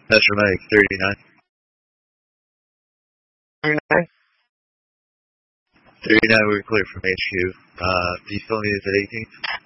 Master Mike, 39. 39? 39, we're clear from HQ. Do you still need us at 18?